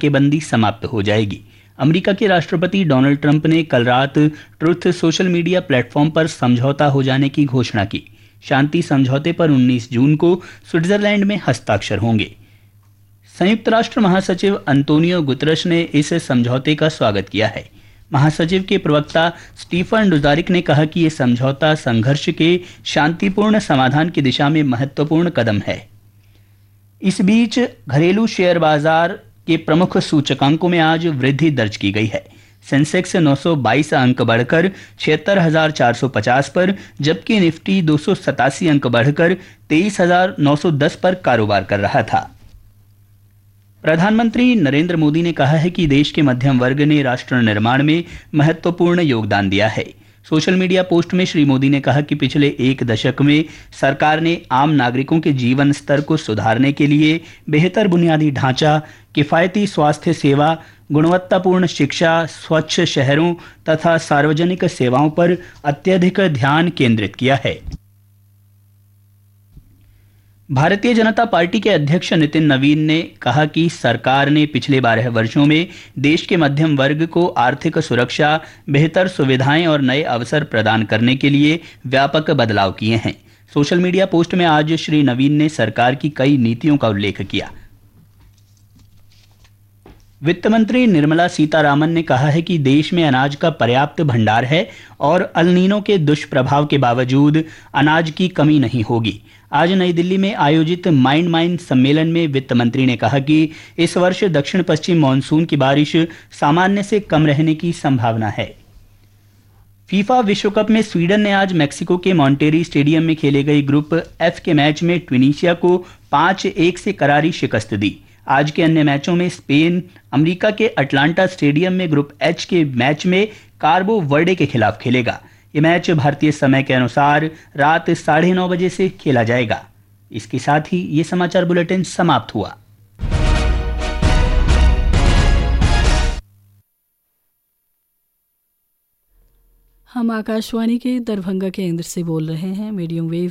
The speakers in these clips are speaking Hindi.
नाकेबंदी समाप्त हो जाएगी। अमेरिका के राष्ट्रपति डोनाल्ड ट्रंप ने कल रात ट्रुथ सोशल मीडिया प्लेटफॉर्म पर समझौता हो जाने की घोषणा की। शांति समझौते पर 19 जून को स्विट्जरलैंड में हस्ताक्षर होंगे। संयुक्त राष्ट्र महासचिव अंतोनियो गुतरश ने इस समझौते का स्वागत किया है। महासचिव के प्रवक्ता स्टीफन डुजारिक ने कहा कि यह समझौता संघर्ष के शांतिपूर्ण समाधान की दिशा में महत्वपूर्ण कदम है। इस बीच घरेलू शेयर बाजार के प्रमुख सूचकांकों में आज वृद्धि दर्ज की गई है। सेंसेक्स 922 अंक बढ़कर 76,450 पर, जबकि निफ्टी 287 अंक बढ़कर 23,910 पर कारोबार कर रहा था। प्रधानमंत्री नरेंद्र मोदी ने कहा है कि देश के मध्यम वर्ग ने राष्ट्र निर्माण में महत्वपूर्ण योगदान दिया है। सोशल मीडिया पोस्ट में श्री मोदी ने कहा कि पिछले एक दशक में सरकार ने आम नागरिकों के जीवन स्तर को सुधारने के लिए बेहतर बुनियादी ढांचा, किफायती स्वास्थ्य सेवा, गुणवत्तापूर्ण शिक्षा, स्वच्छ शहरों तथा सार्वजनिक सेवाओं पर अत्यधिक ध्यान केंद्रित किया है। भारतीय जनता पार्टी के अध्यक्ष नितिन नवीन ने कहा कि सरकार ने पिछले 12 वर्षों में देश के मध्यम वर्ग को आर्थिक सुरक्षा, बेहतर सुविधाएं और नए अवसर प्रदान करने के लिए व्यापक बदलाव किए हैं। सोशल मीडिया पोस्ट में आज श्री नवीन ने सरकार की कई नीतियों का उल्लेख किया। वित्त मंत्री निर्मला सीतारामन ने कहा है कि देश में अनाज का पर्याप्त भंडार है और अल नीनो के दुष्प्रभाव के बावजूद अनाज की कमी नहीं होगी। आज नई दिल्ली में आयोजित माइंड माइन सम्मेलन में वित्त मंत्री ने कहा कि इस वर्ष दक्षिण पश्चिम मानसून की बारिश सामान्य से कम रहने की संभावना है। फीफा विश्व कप में स्वीडन ने आज मैक्सिको के मॉन्टेरी स्टेडियम में खेले गए ग्रुप एफ के मैच में ट्यूनीशिया को 5-1 से करारी शिकस्त दी। आज के अन्य मैचों में स्पेन अमेरिका के अटलांटा स्टेडियम में ग्रुप एच के मैच में कार्बो वर्डे के खिलाफ खेलेगा। ये मैच भारतीय समय के अनुसार रात 9:30 बजे से खेला जाएगा। इसके साथ ही ये समाचार बुलेटिन समाप्त हुआ। हम आकाशवाणी के दरभंगा केंद्र से बोल रहे हैं। मीडियम वेव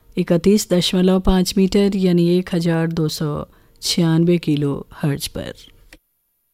231.5 मीटर यानी 1296 किलो हर्ट्ज पर।